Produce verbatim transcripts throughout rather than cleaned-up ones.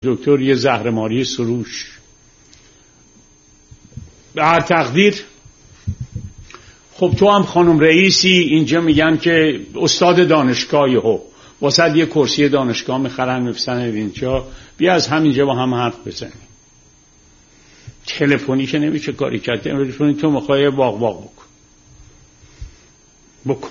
دکتر یه زهرماری سروش. به هر تقدیر خب تو هم خانم رئیسی، اینجا میگن که استاد دانشگاهی ها واسه یه کرسی دانشگاه میخرن میفسن اینجا، بیا از همینجا با هم حرف بزنیم. تلفنی که نمیشه کاری کرد، تلفنی تو میخوای واق واق بکن بکن.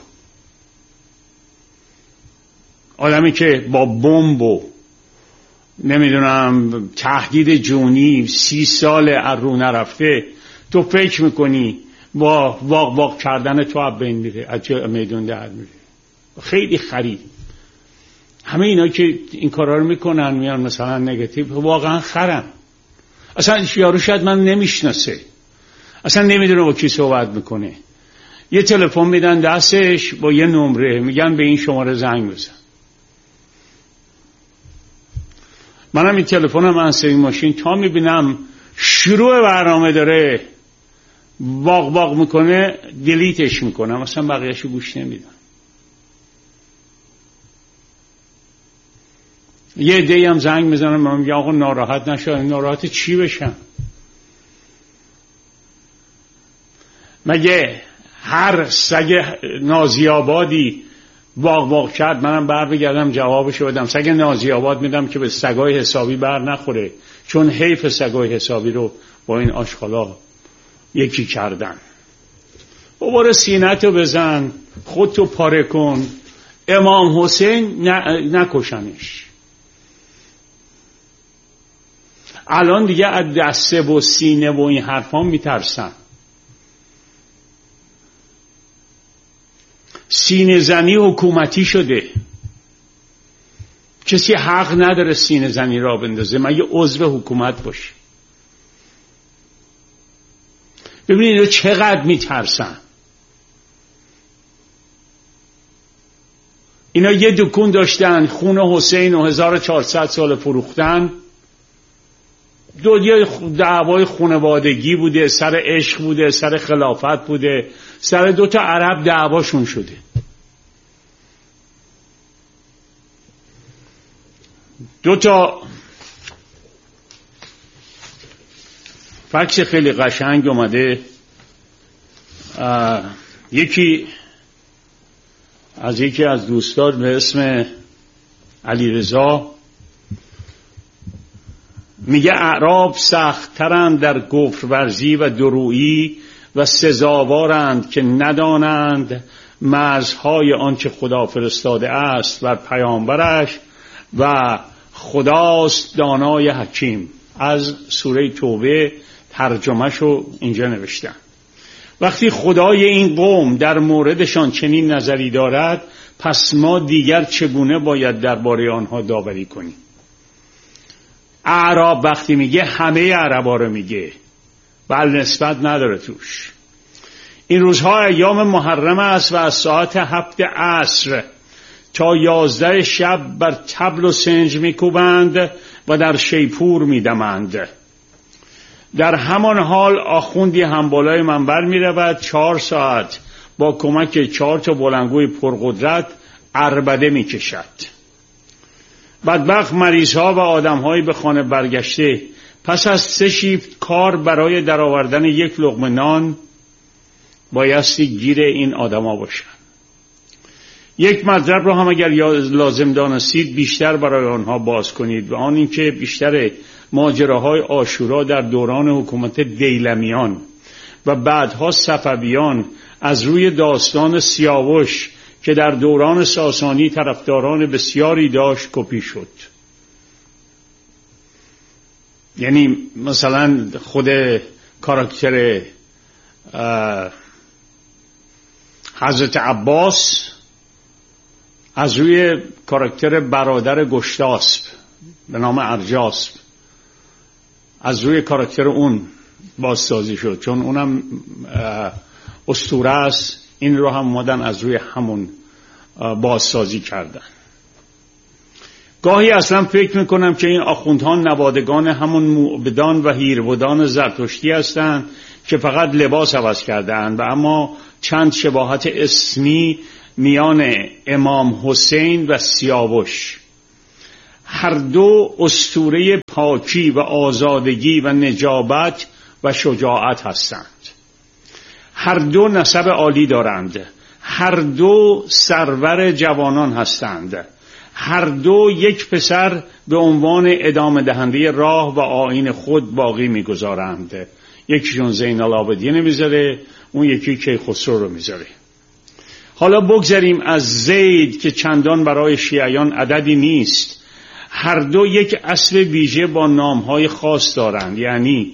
آدمی که با بمب و نمیدونم تهدید جونی سی سال از رو نرفته، تو فکر میکنی با واق واق کردن تو از بین میره، از میدون در میره. خیلی خرید. همه اینا که این کارا رو میکنن میان مثلا نگاتیو، واقعا خرن. اصلا یارو شاید من نمیشناسه، اصلا نمیدونه با کی صحبت میکنه. یه تلفن میدن دستش با یه نمره، میگن به این شماره زنگ بزن. منم این تلفنم انسری ماشین تا میبینم شروع برنامه داره واق واق میکنه دیلیتش میکنم، اصلا بقیهشو گوش نمیدم. یه عده‌ای هم زنگ میزنم من میگم آقا ناراحت نشو. ناراحت چی بشم؟ مگه هر سگ نازیابادی واق واق کرد منم بر بگردم جوابشو بدم؟ سگ نازیاباد میدم که به سگای حسابی بر نخوره، چون حیف سگای حسابی رو با این آشغالا یکی کردن. بابا سینه‌تو بزن، خودتو پاره کن. امام حسین نکشنش. الان دیگه از دسته و سینه و این حرفا میترسن. سینه زنی حکومتی شده، کسی حق نداره سینه زنی را بندازه مگه عضو حکومت باشه. ببینید اینا چقدر میترسن. اینا یه دکون داشتن، خون حسین و هزار و چهارصد سال فروختن. دنیای دعوای خانوادگی بوده، سر عشق بوده، سر خلافت بوده، سر دوتا عرب دعواشون شده. دوتا فکس خیلی قشنگ اومده. یکی از یکی از دوستان به اسم علیرضا میگه اعراب سخت‌ترند در کفر ورزی و درویی و سزاوارند که ندانند مرزهای آنچه خدا فرستاده است بر پیامبرش و خداست دانای حکیم. از سوره توبه ترجمهشو اینجا نوشتن. وقتی خدای این قوم در موردشان چنین نظری دارد، پس ما دیگر چگونه باید درباره آنها داوری کنیم؟ اعراب وقتی میگه همه عربا رو میگه، بل نسبت نداره توش. این روزها ایام محرم است و از ساعت هفت عصر تا یازده شب بر طبل و سنج میکوبند و در شیپور میدمند. در همان حال آخوندی هم بالای منبر میرود، چهار ساعت با کمک چهار تا بلندگوی پرقدرت عربده میکشد. بدبخت مریض ها و آدم هایی به خانه برگشته پس از سه شیفت کار برای درآوردن یک لقمه نان بایستی گیر این آدم ها باشن. یک مطلب رو هم اگر لازم دانستید بیشتر برای آنها باز کنید، و آن این که بیشتر ماجراهای عاشورا در دوران حکومت دیلمیان و بعدها صفویان از روی داستان سیاوش که در دوران ساسانی طرفداران بسیاری داشت کپی شد. یعنی مثلا خود کاراکتر حضرت عباس از روی کاراکتر برادر گشتاسب به نام ارجاسب، از روی کاراکتر اون بازسازی شد، چون اونم اسطوره است. این رو هم اومدن از روی همون بازسازی کردن. گاهی اصلا فکر میکنم که این آخوندها نوادگان همون موبدان و هیرودان زرتشتی هستند که فقط لباس عوض کردند، و اما چند شباهت اسمی میان امام حسین و سیاوش. هر دو اسطوره پاکی و آزادگی و نجابت و شجاعت هستند. هر دو نسب عالی دارند. هر دو سرور جوانان هستند. هر دو یک پسر به عنوان ادامه دهنده راه و آیین خود باقی میگذارند. یکیشون زین العابدین میذاره، اون یکی کیخسرو رو میذاره. حالا بگذاریم از زید که چندان برای شیعیان عددی نیست. هر دو یک اسب ویژه با نامهای خاص دارند. یعنی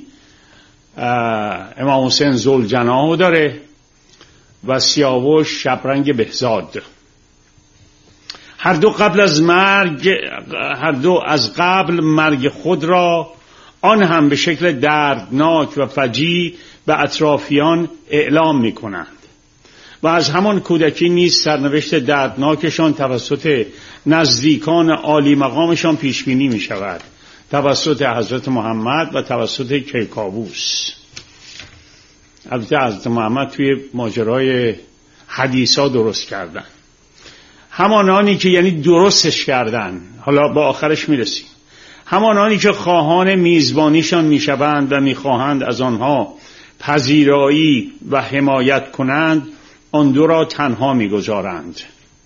امام حسین ذوالجناح داره و سیاوش شبرنگ بهزاد. هر دو قبل از مرگ هر دو از قبل مرگ خود را آن هم به شکل دردناک و فجیع به اطرافیان اعلام می کنند و از همان کودکی نیز سرنوشت دردناکشان توسط نزدیکان عالی مقامشان پیش بینی می شود، توسط حضرت محمد و توسط کیکاووس. البته حضرت محمد توی ماجرای حدیثا درست کردن، همانانی که یعنی درستش کردن. حالا با آخرش میرسیم. همانانی که خواهان میزبانیشان میشوند و میخواهند از آنها پذیرایی و حمایت کنند، آن دو را تنها میگذارند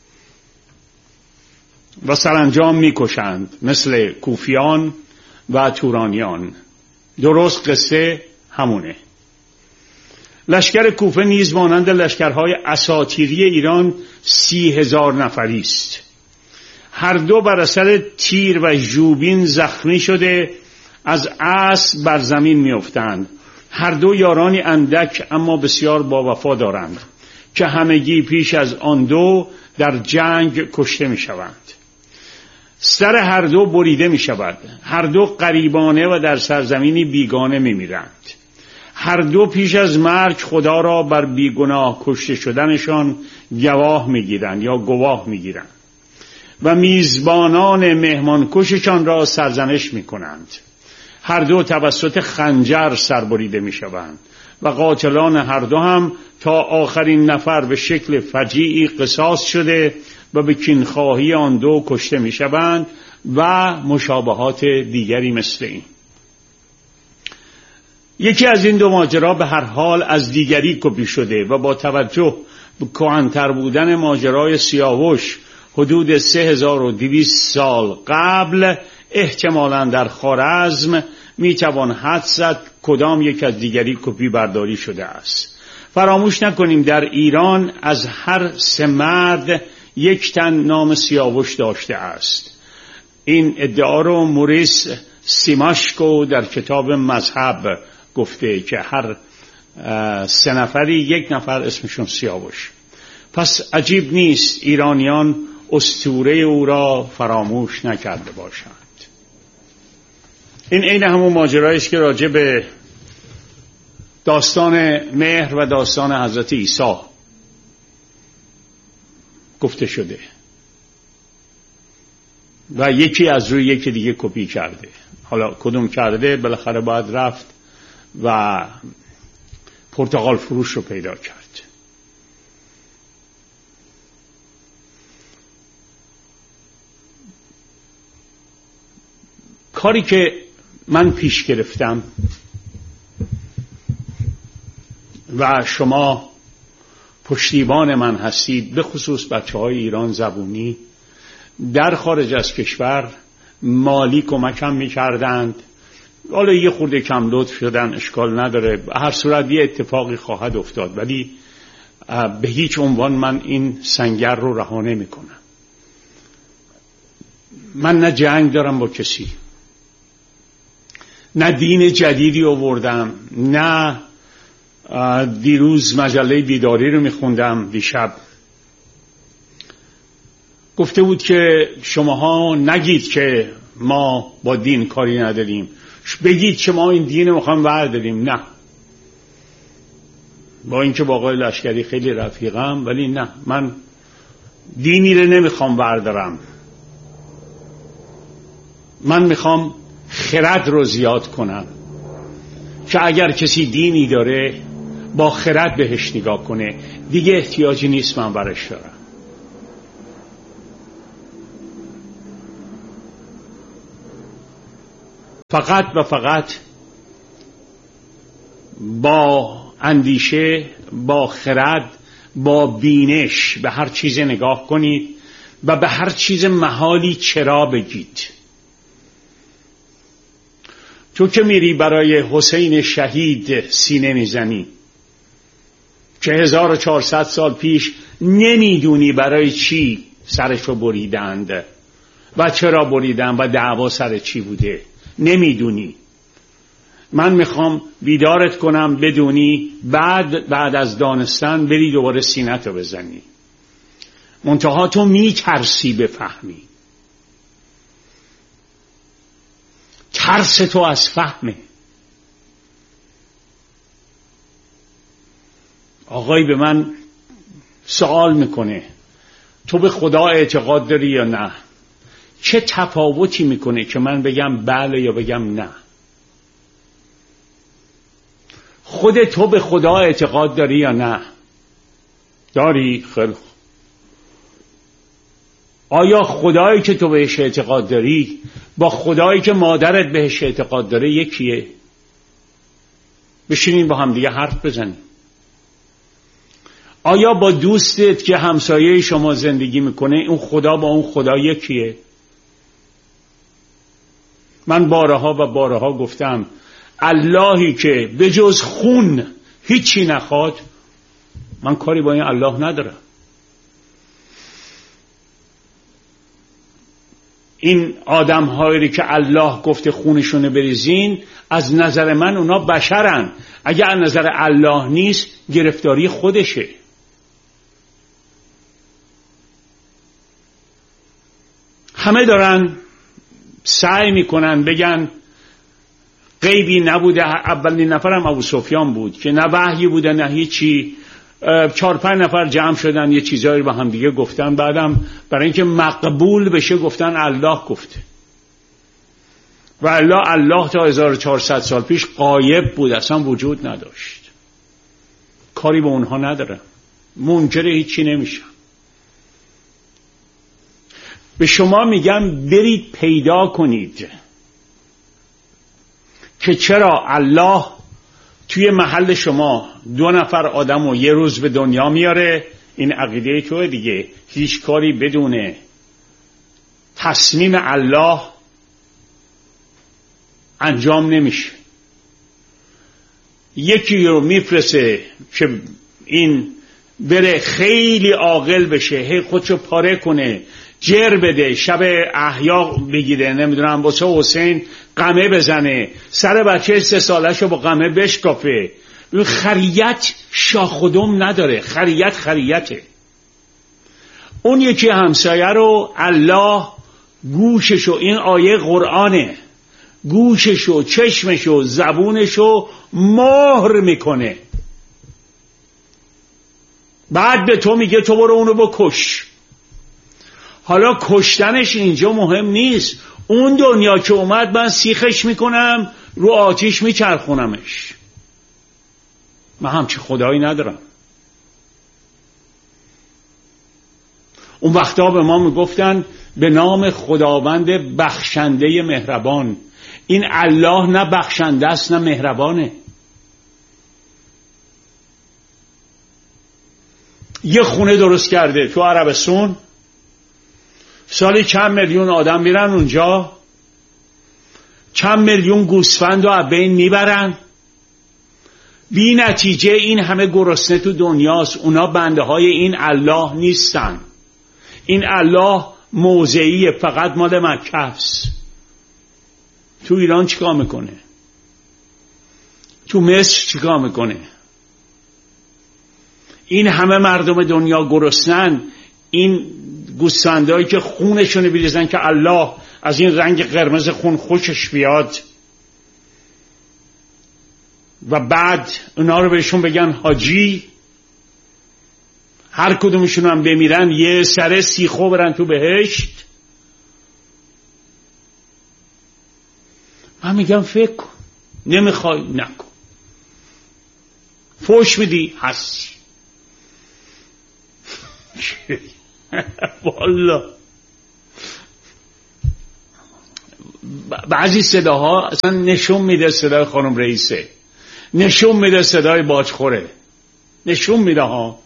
و سرانجام میکشند، مثل کوفیان و تورانیان. درست قصه همونه. لشکر کوفه نیز مانند لشکرهای اساطیری ایران سی هزار نفری است. هر دو بر اثر تیر و ژوبین زخمی شده از اسب بر زمین میافتند. هر دو یارانی اندک اما بسیار با وفا دارند که همگی پیش از آن دو در جنگ کشته می شوند. سر هر دو بریده می شود. هر دو غریبانه و در سرزمینی بیگانه می میرند. هر دو پیش از مرگ خدا را بر بیگناه کشته شدنشان گواه می گیرند یا گواه می گیرند و میزبانان مهمان کششان را سرزنش می کنند. هر دو توسط خنجر سربریده می شوند و قاتلان هر دو هم تا آخرین نفر به شکل فجیعی قصاص شده و به کینخواهی آن دو کشته می شوند و مشابهات دیگری مثل این. یکی از این دو ماجرا به هر حال از دیگری کپی شده و با توجه به کهن‌تر بودن ماجرای سیاوش حدود سه هزار و دویست سال قبل، احتمالاً در خوارزم میتوان حدس زد کدام یک از دیگری کپی برداری شده است. فراموش نکنیم در ایران از هر سه مرد یک تن نام سیاوش داشته است. این ادعا رو موریس سیماشکو در کتاب مذهب گفته که هر سه نفری یک نفر اسمشون سیاوش. پس عجیب نیست ایرانیان اسطوره او را فراموش نکرده باشند. این عین همون ماجرایی است که راجع به داستان مهر و داستان حضرت عیسی گفته شده و یکی از روی یکی دیگه کپی کرده. حالا کدوم کرده بالاخره باید رفت و پرتقال فروش رو پیدا کرد. کاری که من پیش گرفتم و شما پشتیبان من هستید، به خصوص بچه های ایران زبونی در خارج از کشور مالی کمکم می کردند. حالا یه خورده کم لطف شدن، اشکال نداره، هر صورت یه اتفاقی خواهد افتاد، ولی به هیچ عنوان من این سنگر رو رها نمی کنم. من نه جنگ دارم با کسی، نه دین جدیدی آوردم، نه دیروز مجله بیداری رو میخوندم دیشب گفته بود که شماها نگید که ما با دین کاری نداریم، بگید که ما این دین رو میخوایم برداریم. نه، با اینکه با آقای لشکری خیلی رفیقم، ولی نه، من دینی رو نمیخوام بردارم. من میخوام خرد رو زیاد کنم که اگر کسی دینی داره با خرد بهش نگاه کنه، دیگه احتیاجی نیست من برش دارم. فقط و فقط با اندیشه، با خرد، با بینش به هر چیز نگاه کنید و به هر چیز محالی چرا بگید. تو که میری برای حسین شهید سینه میزنی که هزار و چهارصد سال پیش نمیدونی برای چی سرشو بریدند و چرا بریدند و دعوا سر چی بوده، نمیدونی. من میخوام بیدارت کنم بدونی، بعد بعد از دانستن بری دوباره سینه‌تو بزنی. منتها تو میترسی بفهمی. ترس تو از فهمه. آقای به من سوال میکنه تو به خدا اعتقاد داری یا نه؟ چه تفاوتی میکنه که من بگم بله یا بگم نه؟ خود تو به خدا اعتقاد داری یا نه؟ داری؟ خیلی خوب. آیا خدایی که تو بهش اعتقاد داری با خدایی که مادرت بهش اعتقاد داره یکیه؟ بشینین با هم دیگه حرف بزنیم. آیا با دوستت که همسایه شما زندگی میکنه اون خدا با اون خدا یکیه؟ من بارها و بارها گفتم اللهی که به جز خون هیچی نخواد، من کاری با این الله ندارم. این آدم هایی که الله گفته خونشونه بریزین، از نظر من اونا بشرن. اگه از نظر الله نیست گرفتاری خودشه. همه دارن سعی میکنن بگن غیبی نبوده. اولین نفرم ابو سفیان بود که نه وحی بوده نه هیچی. چهار پنج نفر جمع شدن یه چیزایی رو با هم دیگه گفتن، بعدم برای اینکه مقبول بشه گفتن الله گفته. و الله الله تا هزار و چهارصد سال پیش غایب بود، اصلا وجود نداشت. کاری به اونها ندارم، منکر هیچی نمیشم. به شما میگم برید پیدا کنید که چرا الله توی محل شما دو نفر آدم رو یه روز به دنیا میاره. این عقیده توه دیگه. هیچ کاری بدون تصمیم الله انجام نمیشه. یکی رو میفرسه که این بره خیلی عاقل بشه، هی خودشو پاره کنه، جر بده، شب احیا بگیره، نمیدونم واسه حسین قمه بزنه، سر بچه سه سالشو با قمه بشکافه. خریت شاخ و دم نداره، خریت خریته. اون یکی همسایه رو الله گوششو، این آیه قرآنه، گوششو، چشمشو، زبونشو مهر میکنه. بعد به تو میگه تو برو اونو بکش. حالا کشتنش اینجا مهم نیست. اون دنیا که اومد من سیخش میکنم، رو آتیش میچرخونمش. من همچی خدایی ندارم. اون وقتا به ما میگفتن به نام خداوند بخشنده مهربان. این الله نه بخشنده است نه مهربانه. یه خونه درست کرده تو عربستان، سالی چند میلیون آدم میرن اونجا، چند میلیون گوسفند رو از بین میبرن. بی نتیجه این همه گرسنه تو دنیاست. اونا بنده های این الله نیستن. این الله موضعیه، فقط مال مکه است. تو ایران چیکار میکنه؟ تو مصر چیکار میکنه؟ این همه مردم دنیا گرسنن، این گوسفندایی که خونشونو بریزن که الله از این رنگ قرمز خون خوشش بیاد و بعد اونا رو بهشون بگن حاجی، هر کدومشون هم بمیرن یه سره سیخو برن تو بهشت. من میگم فکر کن. نمیخوای نکن. فوش میدی هستی. والا بعضی صداها اصلا نشون میده صدای خانم رئیسه، نشون میده صدای باجخوره، نشون میده ها.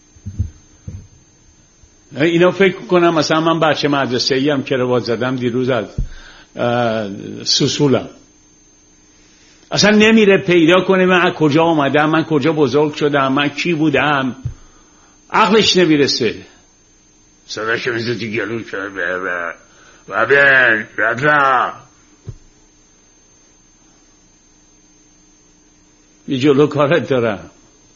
اینا فکر کنم مثلا من بچه مدرسه ای هم که رواد زدم دیروز از سوسولم، اصلا نمیره پیدا کنه من از کجا آمدم، من کجا بزرگ شدم، من کی بودم، عقلش نمیرسه. صداش میزه تو گلو شده و بین رضا یه جلو کارت دارم.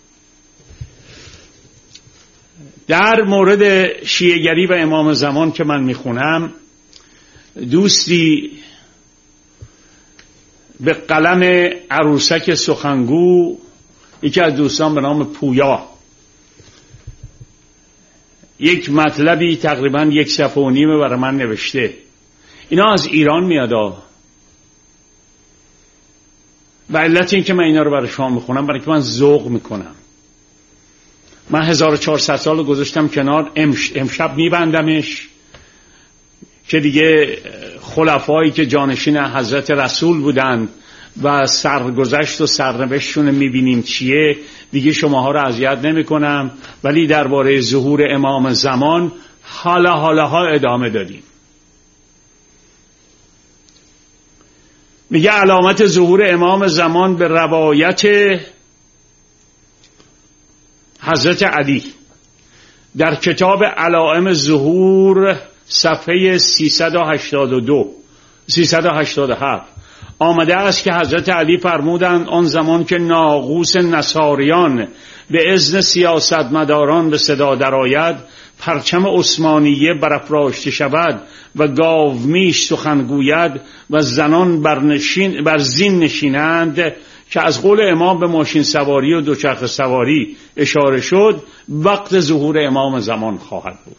در مورد شیعه‌گری و امام زمان که من میخونم، دوستی به قلم عروسک سخنگو، یکی از دوستان به نام پویا، یک مطلبی تقریبا یک صفحه و نیمه برای من نوشته. اینا از ایران میادا و علت این که من اینا رو برای شما میخونم برای که من ذوق میکنم. من هزار و چهارصد سال گذاشتم کنار، امشب میبندمش که دیگه خلفایی که جانشین حضرت رسول بودن و سرگذشت و سرنوشتشون میبینیم چیه، دیگه شماها رو اذیت نمی کنم. ولی درباره ظهور امام زمان حالا حالا ها ادامه دادیم. میگه علامت ظهور امام زمان به روایت حضرت علی در کتاب علائم ظهور صفحه سیصد و هشتاد و دو سیصد و هشتاد و هفت آمده است که حضرت علی فرمودند آن زمان که ناقوس نصاریان به اذن سیاستمداران به صدا درآید، پرچم عثمانیه برافراشته شود و گاومیش سخن گوید و زنان بر, نشین بر زین نشینند، که از قول امام به ماشین سواری و دوچرخه سواری اشاره شد، وقت ظهور امام زمان خواهد بود.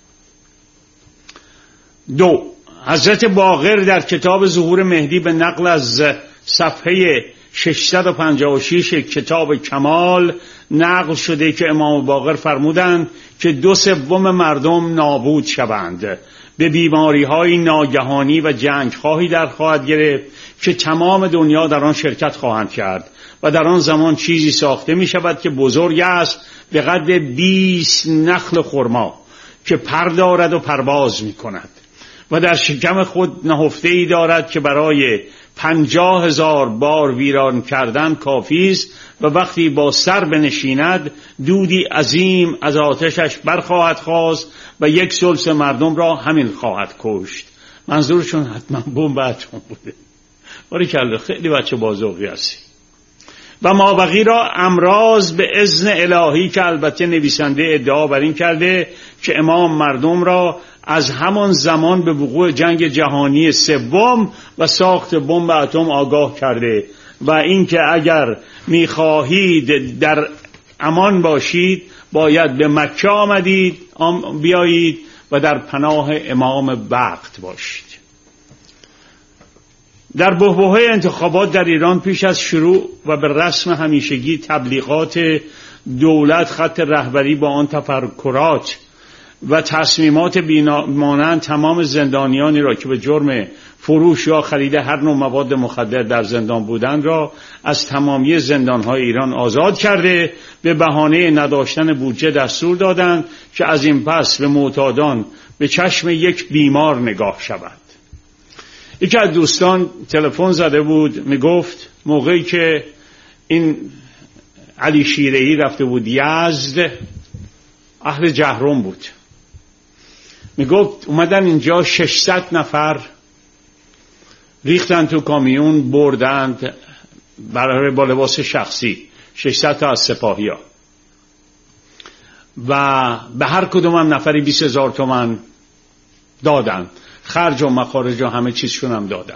دو، حضرت باقر در کتاب ظهور مهدی به نقل از صفحه ششصد و پنجاه و شش کتاب کمال نقل شده که امام باقر فرمودند که دو سوم مردم نابود شوند، به بیماری های ناگهانی و جنگ خواهی در خواهد گرفت که تمام دنیا در آن شرکت خواهند کرد و در آن زمان چیزی ساخته می شود که بزرگ است به قد بیست نخل خرما که پر دارد و پرواز می کند و در شکم خود نهفته ای دارد که برای پنجاه هزار بار ویران کردن کافی است و وقتی با سر بنشیند دودی عظیم از آتشش برخواهد خاست و یک ثلث مردم را همین خواهد کشت. منظورشون حتما بمب اتم بوده. باریکلا، خیلی بچه بازوقی هستی. و مابقی را امراض به اذن الهی، که البته نویسنده ادعا بر این کرده که امام مردم را از همان زمان به وقوع جنگ جهانی سوم و ساخت بمب اتم آگاه کرده و اینکه اگر می‌خواهید در امان باشید باید به مکه آمدید بیایید و در پناه امام وقت باشید. در بحبوحه انتخابات در ایران پیش از شروع و به رسم همیشگی تبلیغات دولت خط رهبری با آن تفکرات و تصمیمات بیمانند تمام زندانیانی را که به جرم فروش یا خرید هر نوع مواد مخدر در زندان بودند را از تمامی زندانهای ایران آزاد کرده، به بهانه نداشتن بودجه دستور دادند که از این پس به معتادان به چشم یک بیمار نگاه شود. یکی از دوستان تلفن زده بود، میگفت موقعی که این علی شیره‌ای رفته بود یزد، اهل جهرم بود، میگفت اومدن اینجا ششصد نفر ریختن تو کامیون بردند برای با لباس شخصی، ششصد تا از سپاهی ها، و به هر کدوم هم نفری بیست هزار تومن دادن، خرج و مخارج و همه چیزشون هم دادن.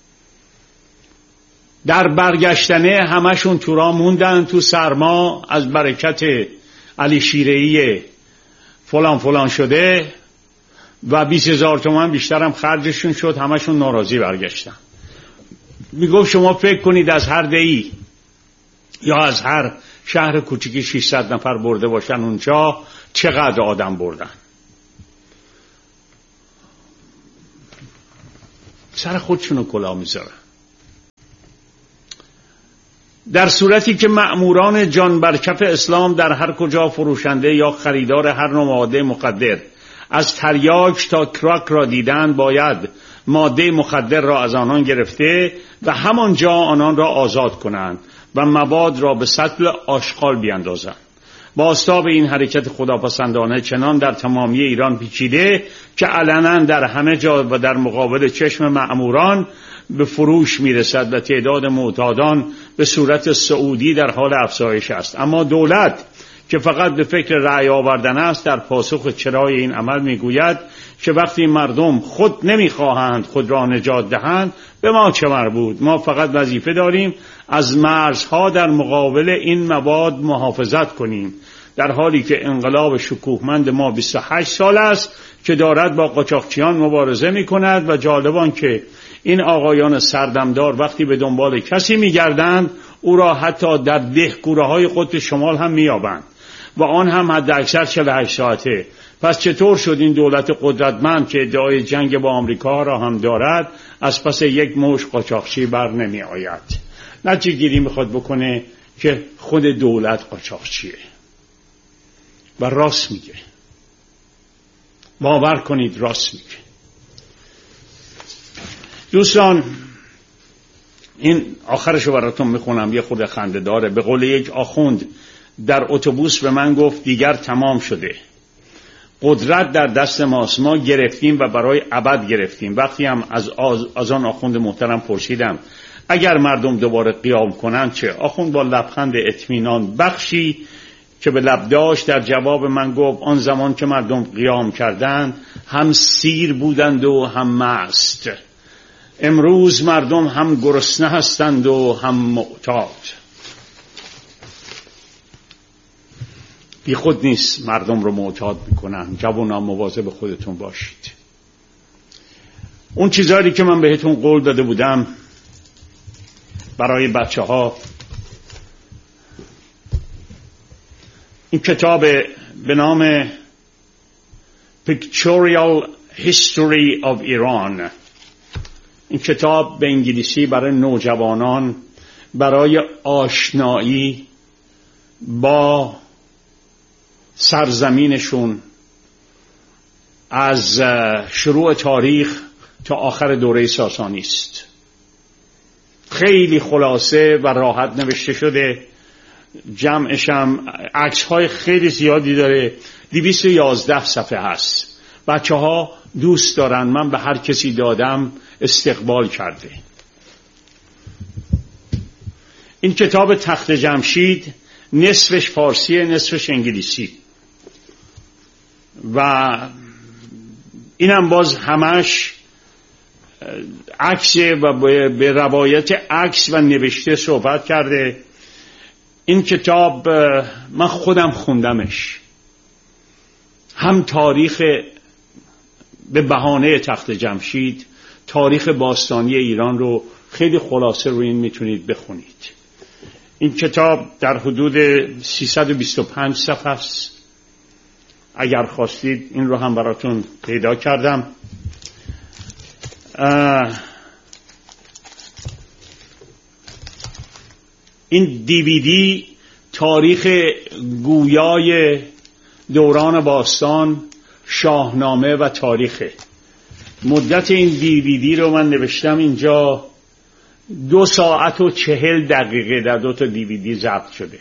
در برگشتنه همشون تو راه موندن تو سرما از برکت علی شیره‌ای فلان فلان شده و بیست هزار تومن بیشتر هم خرجشون شد، همشون ناراضی برگشتن. میگفت شما فکر کنید از هر دهی یا از هر شهر کوچیکی ششصد نفر برده باشن اونجا چقدر آدم بردن. سر خودشونو کلاه میذارن. در صورتی که مأموران جان برکف اسلام در هر کجا فروشنده یا خریدار هر نوع ماده مخدر از تریاک تا کراک را دیدند، باید ماده مخدر را از آنان گرفته و همانجا آنان را آزاد کنند و مواد را به سطل آشغال بیاندازند. بازتاب این حرکت خداپسندانه چنان در تمامی ایران پیچیده که علنا در همه جا و در مقابل چشم مأموران به فروش میرسد و تعداد معتادان به صورت سعودی در حال افزایش است. اما دولت که فقط به فکر رأی آوردن است، در پاسخ چرای این عمل میگوید که وقتی مردم خود نمیخواهند خود را نجات دهند، به ما چه مربوط؟ ما فقط وظیفه داریم از مرزها در مقابل این مواد محافظت کنیم، در حالی که انقلاب شکوهمند ما بیست و هشت سال است که دارد با قاچاقچیان مبارزه میکند و جالبان که این آقایان سردمدار وقتی به دنبال کسی میگردند او را حتی در دهکوره‌های قطب شمال هم مییابند و آن هم حد اکثر چهل و هشت ساعته. پس چطور شد این دولت قدرتمند که ادعای جنگ با آمریکا را هم دارد از پس یک موش قاچاقچی بر نمی آید؟ نتیجه گیری میخواد بکنه که خود دولت قاچاقچیه و راست میگه. باور کنید راست میگه. دوستان، این آخرشو براتون میخونم، یه خود خنده داره. به قول یک آخوند در اتوبوس به من گفت دیگر تمام شده، قدرت در دست ماست، ما گرفتیم و برای ابد گرفتیم. وقتی هم از, آز... از آن آخوند محترم پرسیدم اگر مردم دوباره قیام کنند چه؟ آخوند با لبخند اطمینان بخشی که به لب داشت در جواب من گفت آن زمان که مردم قیام کردند هم سیر بودند و هم مست. امروز مردم هم گرسنه هستند و هم معتاد. بی خود نیست مردم رو معتاد میکنن. جوانان مواظب خودتون باشید. اون چیزایی که من بهتون قول داده بودم برای بچه ها، این کتاب به نام Pictorial History of Iran، این کتاب به انگلیسی برای نوجوانان برای آشنایی با سرزمینشون از شروع تاریخ تا آخر دوره ساسانی است. خیلی خلاصه و راحت نوشته شده. جمعش هم عکس های خیلی زیادی داره. دویست و یازده صفحه هست. بچه ها دوست دارن. من به هر کسی دادم استقبال کرده. این کتاب تخت جمشید نصفش فارسیه نصفش انگلیسی و اینم باز همش عکس و به روایت عکس و نوشته صحبت کرده. این کتاب من خودم خوندمش، هم تاریخ به بهانه تخت جمشید، تاریخ باستانی ایران رو خیلی خلاصه روی این میتونید بخونید. این کتاب در حدود سیصد و بیست و پنج صفحه است. اگر خواستید این رو هم براتون پیدا کردم. این دیویدی تاریخ گویای دوران باستان، شاهنامه و تاریخ. مدت این دیویدی رو من نوشتم اینجا دو ساعت و چهل دقیقه در دو تا دیویدی ضبط شده،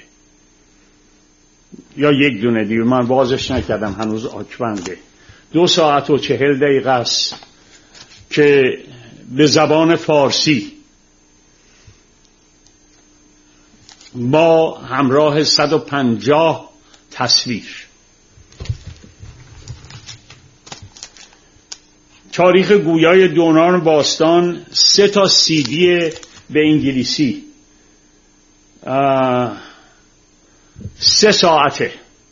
یا یک دونه دیویدی، من بازش نکردم هنوز آکبنده. دو ساعت و چهل دقیقه است که به زبان فارسی با همراه صد و پنجاه تصویر. تاریخ گویای دوران باستان، سه تا سی دی به انگلیسی، سه ساعته.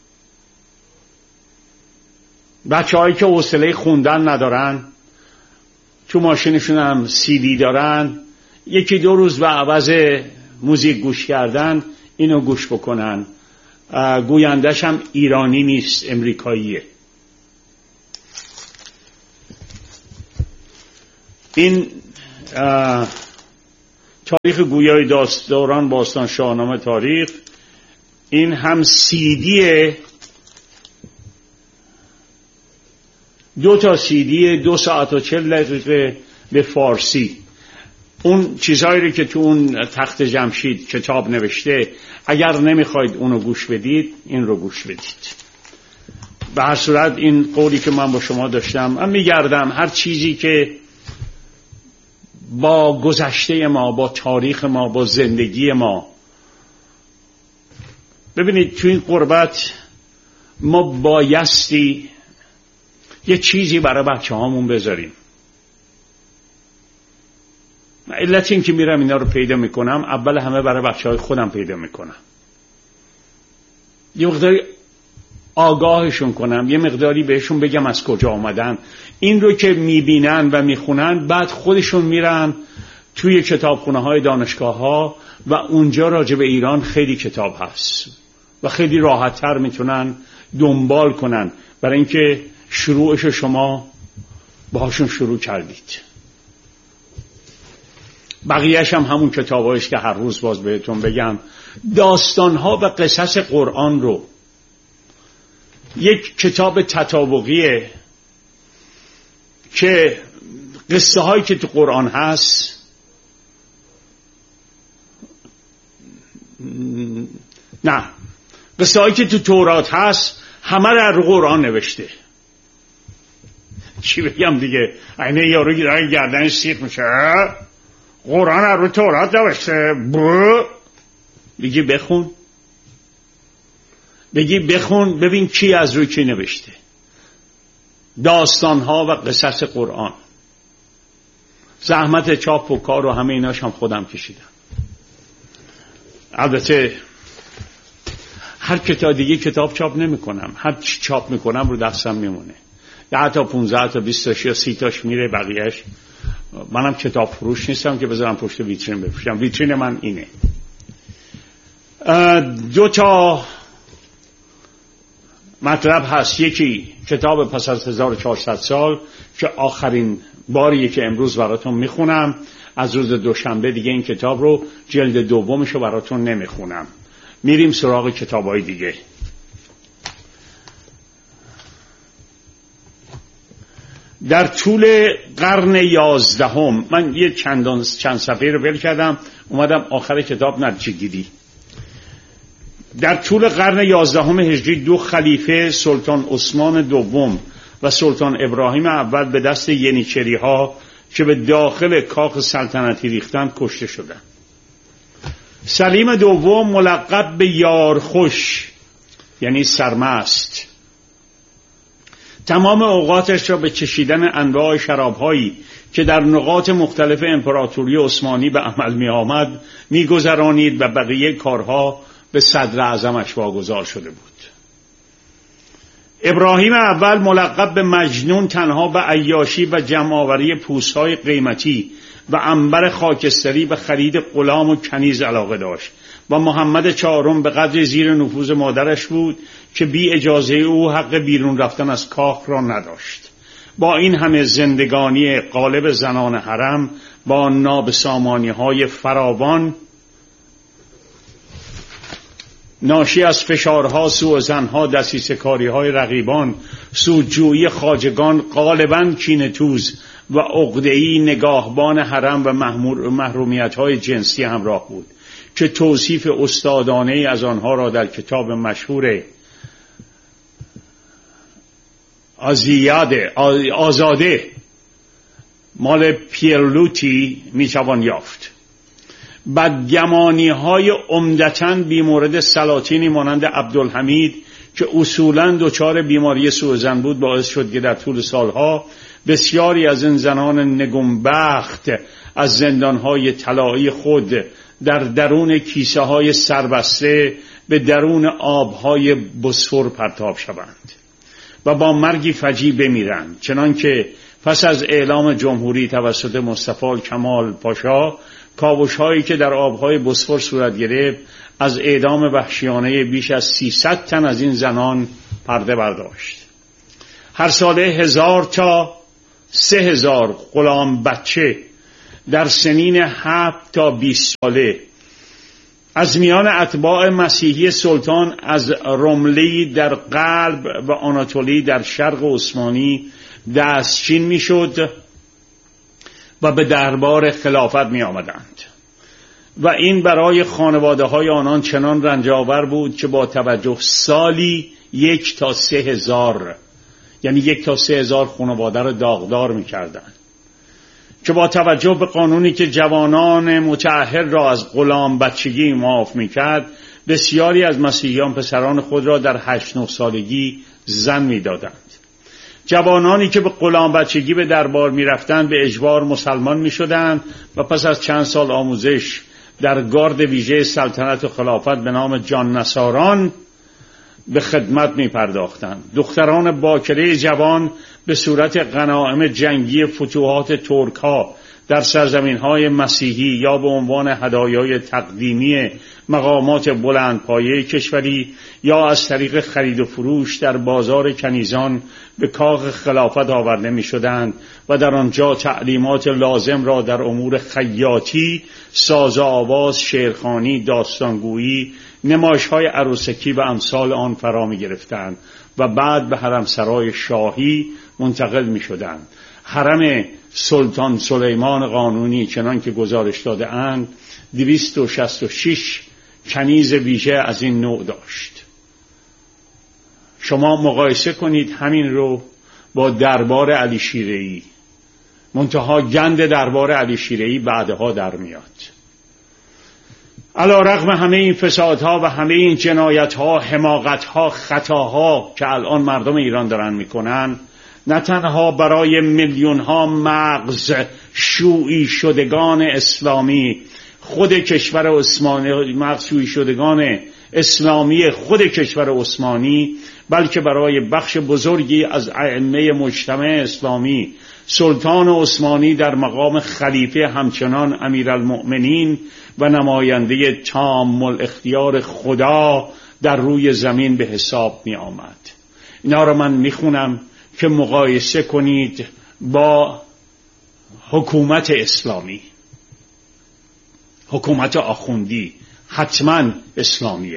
بچه هایی که حوصله خوندن ندارن، تو ماشینشون هم سی دی دارن، یکی دو روز به عوض موزیک گوش کردن اینو گوش بکنن. گویندش هم ایرانی نیست، امریکاییه. این تاریخ گویای داستان باستان شاهنامه تاریخ، این هم سیدیه، دو تا سیدی دو ساعت و چل دقیقه به فارسی. اون چیزهایی که تو اون تخت جمشید کتاب نوشته، اگر نمیخواید اونو گوش بدید این رو گوش بدید. به هر صورت این قولی که من با شما داشتم، من میگردم هر چیزی که با گذشته ما، با تاریخ ما، با زندگی ما، ببینید تو این قربت ما بایستی یه چیزی برای بچه هامون بذاریم. علت این که میرم اینا رو پیدا میکنم، اول همه برای بچه های خودم پیدا میکنم، یه مقداری آگاهشون کنم، یه مقداری بهشون بگم از کجا آمدن. این رو که میبینن و میخونن، بعد خودشون میرن توی کتابخونه های دانشگاه ها و اونجا راجع به ایران خیلی کتاب هست و خیلی راحت تر میتونن دنبال کنن، برای اینکه شروعش شما باهاشون شروع کردید. بقیهش هم همون کتاب هایش که هر روز باز بهتون بگم. داستان ها و قصص قرآن رو، یک کتاب تطابقیه که قصه هایی که تو قرآن هست نه قصه هایی که تو تورات هست همه رو رو قرآن نوشته. چی بگم دیگه؟ اینه یارو گردنش سیخ میشه، قرآن رو تورات نوشته. بو بگی بخون، بگی بخون ببین کی از روی کی نوشته. داستانها و قصص قرآن، زحمت چاپ و کار و همه ایناش هم خودم کشیدم. البته هر کتاب دیگه کتاب چاپ نمی کنم، هر چی چاپ میکنم رو دستم میمونه. ده تا پونزده تا بیست تاش یا سی تاش میره، بقیهش منم کتاب فروش نیستم که بذارم پشت ویترین بفروشم. ویترین من اینه. دو تا مطلب هست. یکی کتاب پس از هزار و چهارصد سال که آخرین باریه که امروز براتون میخونم. از روز دوشنبه دیگه این کتاب رو جلد دومشو براتون نمیخونم، میریم سراغ کتابای دیگه. در طول قرن یازدهم من یه چندان چند صفحه رو ول کردم، اومدم آخر کتاب نتیجه‌گیری. در طول قرن یازدهم هجری دو خلیفه، سلطان عثمان دوم و سلطان ابراهیم اول، به دست ینیچری ها که به داخل کاخ سلطنتی ریختند کشته شدند. سلیم دوم ملقب به یارخوش یعنی سرمست، تمام اوقاتش را به چشیدن انواع شرابهایی که در نقاط مختلف امپراتوری عثمانی به عمل می آمد می گذرانید و بقیه کارها به صدر اعظمش واگذار شده بود. ابراهیم اول ملقب به مجنون تنها به عیاشی و جمع‌آوری پوست‌های قیمتی و عنبر خاکستری و خرید غلام و کنیز علاقه داشت و محمد چهارم به قدر زیر نفوذ مادرش بود که بی اجازه او حق بیرون رفتن از کاخ را نداشت. با این همه زندگانی غالب زنان حرم با نابسامانی‌های فراوان ناشی از فشارها، سوء ظنها، دسیسه‌کاری‌های رقیبان، سودجویی خواجگان، غالباً کینه‌توز و عقده‌ای نگاهبان حرم و محرومیت‌های جنسی همراه بود که توصیف استادانه‌ای از آنها را در کتاب مشهور آزیاده آزاده مال پیرلوتی میتوان یافت. بدگمانی های عمدتاً بیمورد سلاطینی مانند عبدالحمید که اصولاً دچار بیماری سوءظن بود باعث شد که در طول سالها بسیاری از این زنان نگونبخت از زندانهای طلایی خود در درون کیسه های سربسته به درون آبهای بوسفور پرتاب شوند و با مرگی فجیع بمیرند، چنانکه پس از اعلام جمهوری توسط مصطفی کمال پاشا کاوش هایی که در آبهای بوسفور صورت گرفت از اعدام وحشیانه بیش از سیصد تن از این زنان پرده برداشت. هر ساله هزار تا سه هزار غلام بچه در سنین هفت تا بیست ساله از میان اتباع مسیحی سلطان از رملی در غرب و آناتولی در شرق عثمانی دستچین میشد و به دربار خلافت می آمدند و این برای خانواده های آنان چنان رنجاور بود که با توجه سالی یک تا سه هزار یعنی یک تا سه هزار خانواده را داغدار می کردند، که با توجه به قانونی که جوانان متأهل را از غلام بچگی معاف می کرد، بسیاری از مسیحیان پسران خود را در هشت نه سالگی زن می دادند. جوانانی که به غلام بچگی به دربار می رفتند به اجبار مسلمان می شدند و پس از چند سال آموزش در گارد ویژه سلطنت و خلافت به نام جان نصاران به خدمت می پرداختند. دختران باکره جوان به صورت غنایم جنگی فتوحات ترک ها در سرزمین های مسیحی یا به عنوان هدایای تقدیمی مقامات بلندپایه کشوری یا از طریق خرید و فروش در بازار کنیزان به کاخ خلافت آورده می شدند و در آنجا تعلیمات لازم را در امور خیاطی، ساز و آواز، شعرخوانی، داستانگویی، نمایش‌های عروسکی و امثال آن فرا می گرفتند و بعد به حرمسرای شاهی منتقل می شدند. حرم سلطان سلیمان قانونی چنان که گزارش داده اند دویست و شصت و شش کنیز ویژه از این نوع داشت. شما مقایسه کنید همین رو با دربار علی شیره‌ای، منتها گند دربار علی شیره‌ای بعدها در میاد. علی رغم همه این فسادها و همه این جنایتها، حماقتها، خطاها که الان مردم ایران دارن میکنن، نه تنها برای میلیونها مغز شویی شدگان اسلامی خود کشور عثمانی، مغز شویی شدگان اسلامی خود کشور عثمانی، بلکه برای بخش بزرگی از ائمه مجتمع اسلامی سلطان عثمانی در مقام خلیفه همچنان امیرالمؤمنین و نماینده تام الاختیار خدا در روی زمین به حساب می آمد. اینا رو من می خونم که مقایسه کنید با حکومت اسلامی. حکومت آخوندی حتما اسلامیه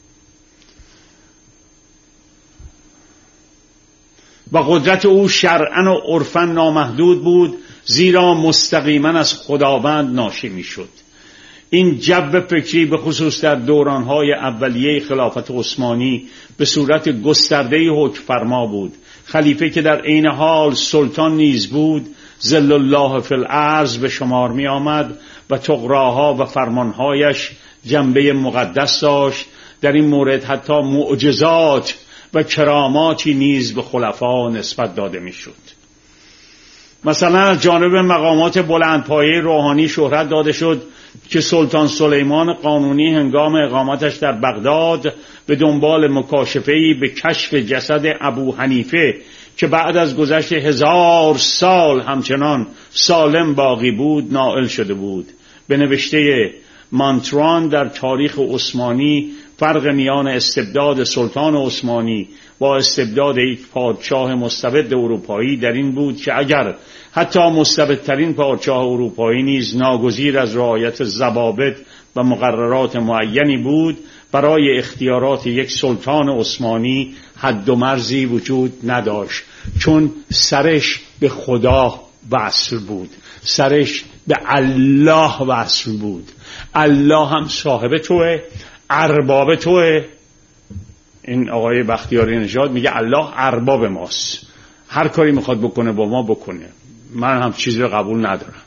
و قدرت او شرعاً و عرفاً نامحدود بود، زیرا مستقیما از خداوند ناشی می شد. این جو فکری به خصوص در دورانهای اولیه خلافت عثمانی به صورت گسترده حکم فرما بود. خلیفه که در عین حال سلطان نیز بود، ظل الله فی الارض به شمار می آمد و طغراها و فرمانهایش جنبه مقدس داشت. در این مورد حتی معجزات و کراماتی نیز به خلفا نسبت داده می شد. مثلا از جانب مقامات بلندپایه روحانی شهرت داده شد که سلطان سلیمان قانونی هنگام اقامتش در بغداد به دنبال مکاشفه‌ای به کشف جسد ابو حنیفه که بعد از گذشت هزار سال همچنان سالم باقی بود نائل شده بود. به نوشته مانتران در تاریخ عثمانی فرق میان استبداد سلطان عثمانی با استبداد یک پادشاه مستبد اروپایی در این بود که اگر حتی مستبدترین پادشاه اروپایی نیز ناگزیر از رعایت ضوابط و مقررات معینی بود، برای اختیارات یک سلطان عثمانی حد و مرزی وجود نداشت، چون سرش به خدا وصل بود، سرش به الله وصل بود. الله هم صاحب توه، ارباب توه. این آقای بختیاری نژاد میگه الله ارباب ماست، هر کاری میخواد بکنه با ما بکنه. من هم چیزی رو قبول ندارم.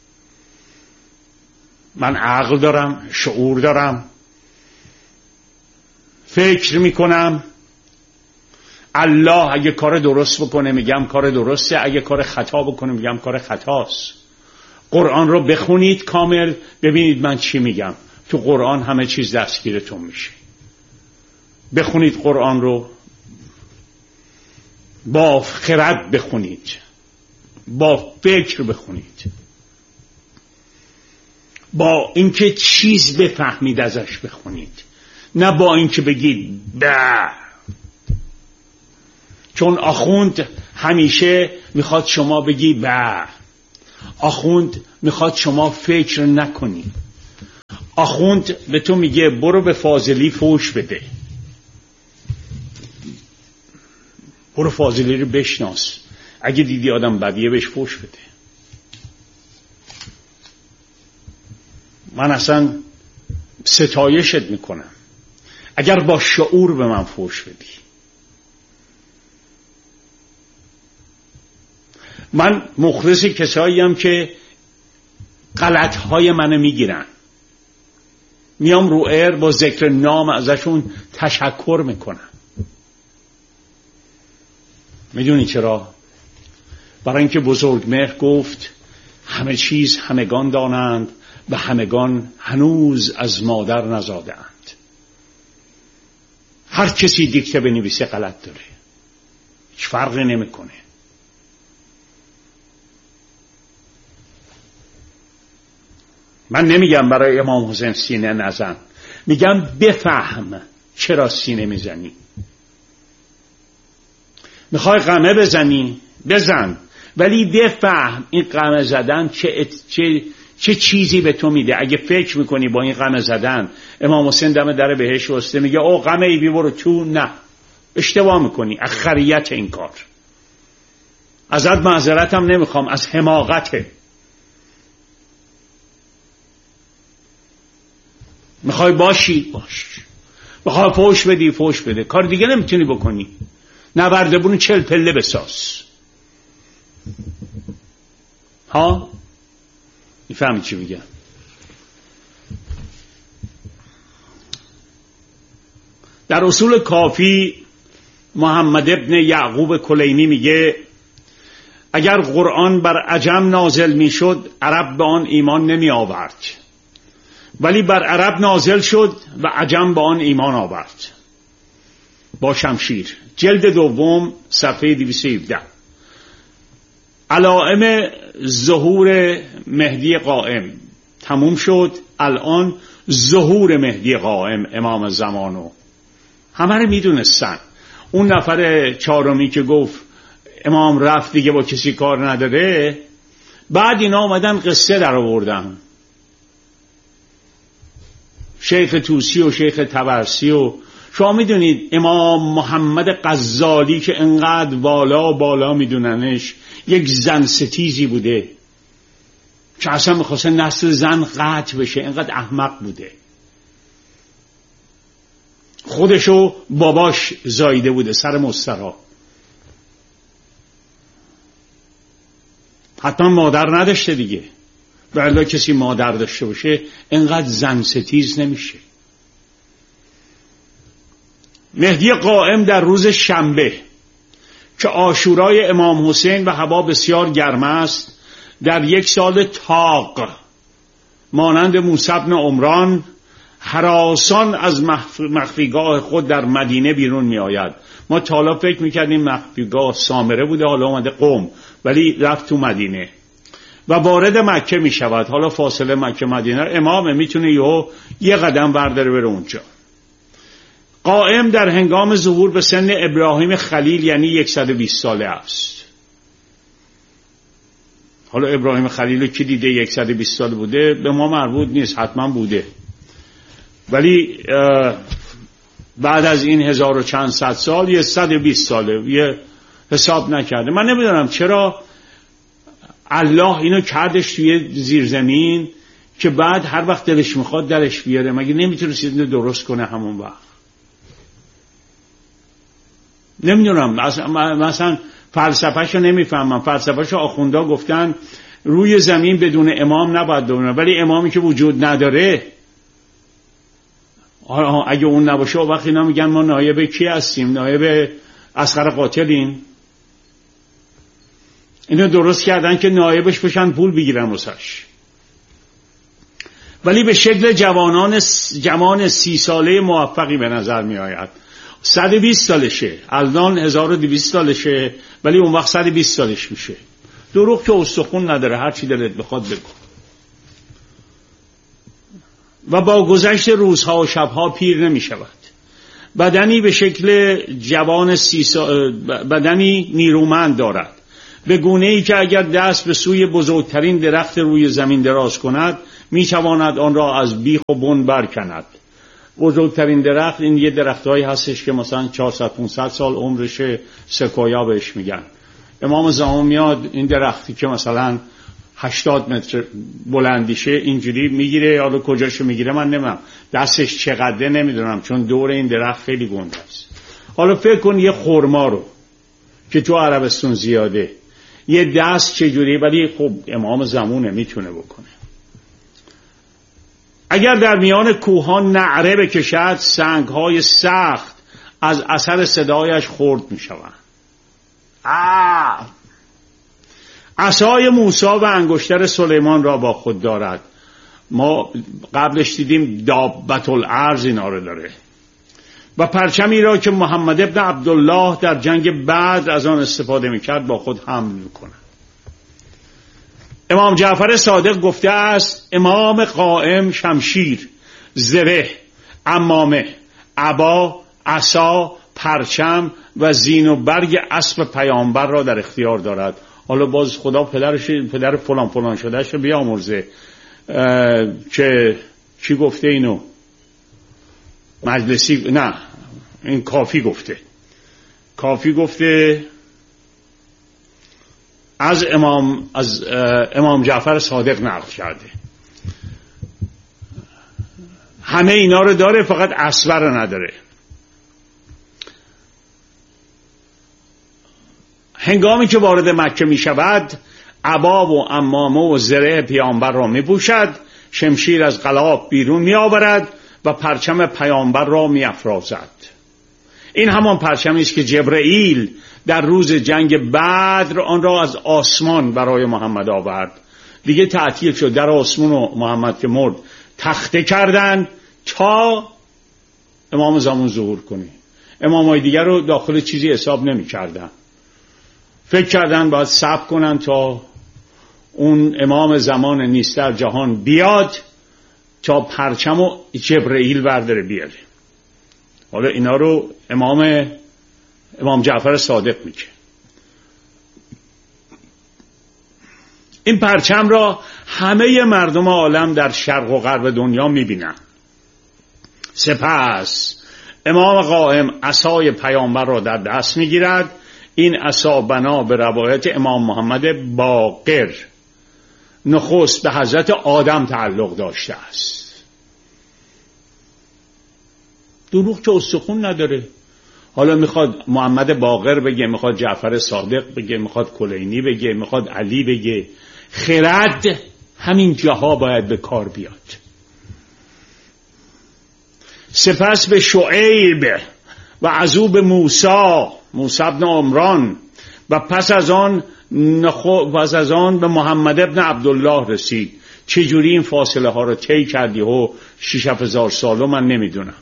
من عقل دارم، شعور دارم، فکر میکنم. الله اگه کار درست بکنه میگم کار درسته، اگه کار خطا بکنه میگم کار خطاست. قرآن رو بخونید کامل، ببینید من چی میگم. تو قرآن همه چیز دستگیرتون میشه. بخونید قرآن رو، با خرد بخونید، با فکر بخونید، با اینکه چیز بفهمید ازش بخونید، نه با اینکه بگید به. چون آخوند همیشه میخواد شما بگی به. آخوند میخواد شما فکر نکنی. آخوند به تو میگه برو به فاضلی فوش بده، برو فاضلی رو بشناس، اگه دیدی آدم بدیه بهش فوش بده. من اصلا ستایشت میکنم اگر با شعور به من فوش بدی. من مخلص کسایی هم که غلطهای منو میگیرن، میام رو ایر با ذکر نام ازشون تشکر میکنم. میدونی چرا؟ برای اینکه بزرگمهر گفت همه چیز همگان دانند و همگان هنوز از مادر نزادند. هر کسی دیکته بنویسه غلط داره، هیچ فرقی نمیکنه. من نمیگم برای امام حسین سینه نزن، میگم بفهم چرا سینه میزنی. میخوای قمه بزنی بزن، ولی بفهم این قمه زدن چه, چه, چه چیزی به تو میده. اگه فکر میکنی با این قمه زدن امام حسین دم در بهشت واسطه میگه او قمه ای بی برو تو، نه، اشتباه میکنی. اخریت این کار. ازت معذرتم نمیخوام، از حماقته. میخوای باشی باش، میخوای فوش بدی فوش بده، کار دیگه نمیتونی بکنی. نوردبون چل پله بساز. ها میفهمی چی میگم؟ در اصول کافی محمد ابن یعقوب کلینی میگه اگر قرآن بر عجم نازل میشد عرب به آن ایمان نمی آورد، ولی بر عرب نازل شد و عجم به آن ایمان آورد. با شمشیر، جلد دوم، صفحه دویست و هفده. علائم ظهور مهدی قائم تموم شد. الان ظهور مهدی قائم، امام زمانو، همه رو میدونستن. اون نفر چهارمی که گفت امام رفت دیگه با کسی کار نداره، بعد اینا آمدن قصه در آوردن. شیخ توسی و شیخ طبرسی و شما میدونید امام محمد غزالی که انقدر بالا بالا میدوننش، یک زن ستیزی بوده که اصلا میخواسته نسل زن قطع بشه، انقدر احمق بوده. خودشو باباش زایده بوده سر مسترا، حتما مادر نداشته دیگه. ولی کسی مادر داشته باشه انقدر زن ستیز نمیشه. مهدی قائم در روز شنبه که عاشورای امام حسین و هوا بسیار گرم است، در یک سال تاق مانند موسی بن عمران هراسان از مخفیگاه خود در مدینه بیرون می آید. ما تا حالا فکر میکردیم مخفیگاه سامره بوده، حالا اومده قم، ولی رفت تو مدینه و وارد مکه می شود. حالا فاصله مکه مدینه امامه، میتونه یه یه قدم برداره بره اونجا. قائم در هنگام ظهور به سن ابراهیم خلیل یعنی صد و بیست ساله است. حالا ابراهیم خلیل رو کی دیده صد و بیست ساله بوده؟ به ما مربوط نیست، حتما بوده، ولی بعد از این هزار و چند صد سال یه صد و بیست ساله، یه حساب نکرده. من نمیدونم چرا الله اینو کردش توی زیرزمین که بعد هر وقت دلش میخواد درش بیاره. مگه نمیتونست اینو درست کنه همون وقت؟ نمیدونم، مثلا فلسفهشو نمیفهمم. فلسفهشو آخوندا گفتن روی زمین بدون امام نباید بمونه، ولی امامی که وجود نداره، اگه اون نباشه وقتی اینا میگن ما نایب کی هستیم؟ نایب اصغر قاتلیم. اینو درست کردن که نایبش بشن پول بگیرن واسش. ولی به شکل جوانان جوان سی ساله موفقی به نظر می آید. صد و بیست سالشه، الان هزار و دویست سالشه، ولی اون وقت صد و بیست سالش میشه. دروغ که استخون نداره، هر چی دلت بخواد بگو. و با گذشت روزها و شبها پیر نمی شود. بدنی به شکل جوان سی سال، بدنی نیرومند دارد به گونه ای که اگر دست به سوی بزرگترین درخت روی زمین دراز کند میتواند آن را از بیخ و بن برکند. بزرگترین درخت این یه درختایی هستش که مثلا چهارصد پانصد سال عمرشه، سکویا بهش میگن. امام زمان میاد این درختی که مثلا هشتاد متر بلندیشه اینجوری میگیره، حالا کجاشو میگیره من نمیدونم، دستش چقدره نمیدونم، چون دور این درخت خیلی گنده است. حالا فکر کن یه خرما رو که تو عربستان زیاده، یه دست چجوری، ولی خب امام زمانه میتونه بکنه. اگر در میان کوهان نعره بکشد سنگهای سخت از اثر صدایش خرد میشوند. آه عصای موسی و انگشتر سلیمان را با خود دارد. ما قبلش دیدیم دابت الارض اینا رو داره. و پرچمی را که محمد ابن عبدالله در جنگ بدر از آن استفاده میکرد با خود حمل میکنه. امام جعفر صادق گفته است امام قائم شمشیر، زره، عمامه، عبا، عصا، پرچم و زین و برگ اسب پیامبر را در اختیار دارد. حالا باز خدا پدرش پدر فلان فلان شده شه بیامرزه که چی گفته اینو؟ مجلسی نه، این کافی گفته. کافی گفته از امام از امام جعفر صادق نقل کرده. همه اینا رو داره، فقط اسبر رو نداره. هنگامی که وارد مکه می شود عبا و عمامه و زره پیامبر را می پوشد، شمشیر از قلاب بیرون می آورد و پرچم پیامبر را می افرازد. این همان پرچمی است که جبرئیل در روز جنگ بدر آن را از آسمان برای محمد آورد. دیگه تعطیل شد، در آسمان و محمد که مرد تخته کردن تا امام زمان ظهور کنه. امامای دیگر رو داخل چیزی حساب نمی کردن. فکر کردن باید صبر کنن تا اون امام زمان نیست در جهان بیاد تا پرچم و جبرئیل برداره بیاره. حالا اینا رو امام امام جعفر صادق میگه. این پرچم را همه مردم عالم در شرق و غرب دنیا میبینن. سپس امام قائم عصای پیامبر را در دست میگیرد. این عصا بنا به روایت امام محمد باقر نخست به حضرت آدم تعلق داشته است. دروغ که استخون نداره. حالا میخواد محمد باقر بگه، میخواد جعفر صادق بگه، میخواد کلینی بگه، میخواد علی بگه، خرد همین جاها باید به کار بیاد. سپس به شعیب و عزو به موسی موسی ابن عمران و پس از آن نخو پس از آن به محمد ابن عبدالله رسید. چجوری این فاصله ها رو طی کردی و شش هزار سالو من نمیدونم.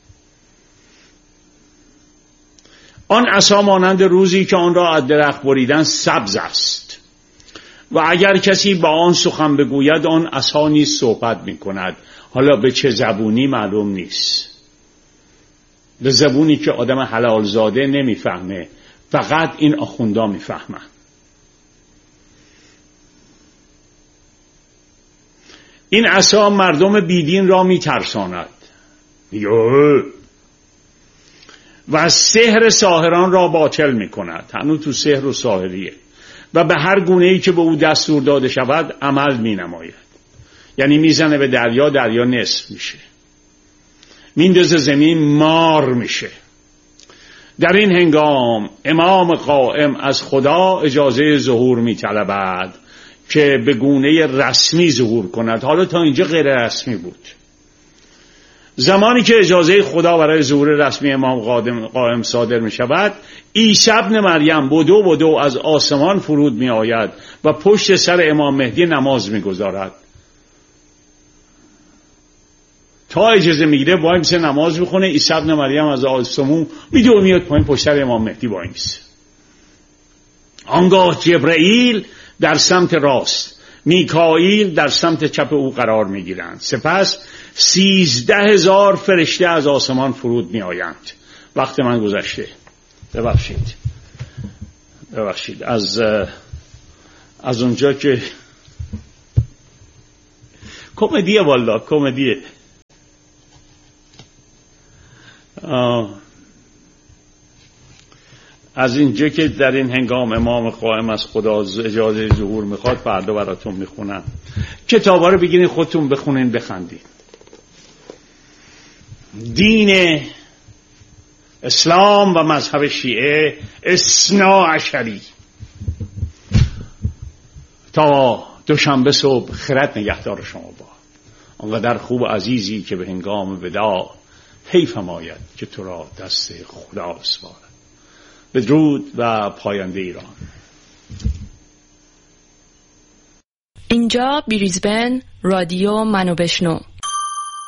آن عصا مانند روزی که آن را از درخت بریدن سبز است و اگر کسی با آن سخن بگوید آن عصا نیز صحبت می کند. حالا به چه زبونی معلوم نیست، به زبونی که آدم حلال زاده نمیفهمه، فقط این آخوندا میفهمن. این عصا مردم بیدین را میترساند و سحر ساحران را باطل میکند. هنوز تو سحر و ساحریه و به هر گونه ای که به او دستور داده شود عمل مینماید. یعنی میزنه به دریا، دریا نصف میشه، میندازه زمین، مار میشه. در این هنگام امام قائم از خدا اجازه ظهور میطلبد که به گونه رسمی ظهور کند. حالا تا اینجا غیر رسمی بود. زمانی که اجازه خدا برای ظهور رسمی امام قائم صادر می شود، عیسی ابن مریم بدو بدو از آسمان فرود می آید و پشت سر امام مهدی نماز می گذارد. تا اجازه میگیره وای میسه نماز میخونه. عیسی ابن مریم از آسمون میدوه میاد پایین پشت سر امام مهدی وای میسه. آنگاه جبرئیل در سمت راست، میکائیل در سمت چپ او قرار میگیرند. سپس سیزده هزار فرشته از آسمان فرود میآیند. وقت من گذشته، ببخشید ببخشید از از اونجا که کمدیه، والا کمدیه. از اینجا که در این هنگام امام قائم از خدا اجازه ظهور میخواد، فردا براتون میخونم. کتابا رو بگیرین خودتون بخونین بخندین. دین اسلام و مذهب شیعه اثنا عشری. تا دوشنبه صبح خرد نگهدار شما با. آنقدر خوب و عزیزی که به هنگام وداع حیف ماید که تو را دست خدا سپارد. بدرود و پاینده ایران. اینجا بریزبن، رادیو منو بشنو.